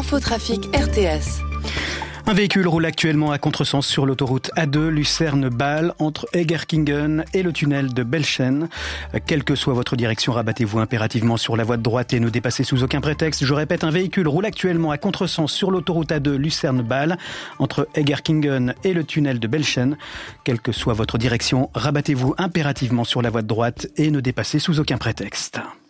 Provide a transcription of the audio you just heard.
Infotrafic RTS. Un véhicule roule actuellement à contresens sur l'autoroute A2 Lucerne-Bâle entre Egerkingen et le tunnel de Belschen. Quelle que soit votre direction, rabattez-vous impérativement sur la voie de droite et ne dépassez sous aucun prétexte. Je répète, un véhicule roule actuellement à contresens sur l'autoroute A2 Lucerne-Bâle entre Egerkingen et le tunnel de Belschen. Quelle que soit votre direction, rabattez-vous impérativement sur la voie de droite et ne dépassez sous aucun prétexte.